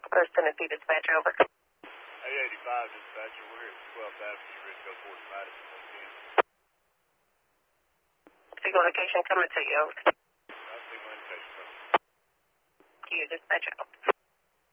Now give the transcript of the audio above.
First Tennessee dispatcher, over. 885 dispatcher, we're here at 12th Avenue, Risco, Fort Madison, 110. Signal location coming to you, over. Signal indication coming. To you, dispatcher, over.